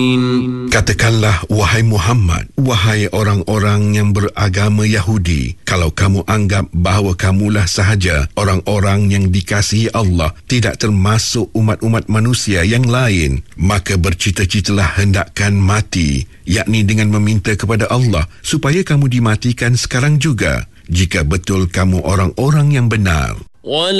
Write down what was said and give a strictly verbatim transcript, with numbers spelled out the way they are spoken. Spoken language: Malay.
Katakanlah, wahai Muhammad, wahai orang-orang yang beragama Yahudi, kalau kamu anggap bahawa kamulah sahaja orang-orang yang dikasihi Allah, tidak termasuk umat-umat manusia yang lain, maka bercita-citalah hendakkan mati, yakni dengan meminta kepada Allah supaya kamu dimatikan sekarang juga, jika betul kamu orang-orang yang benar.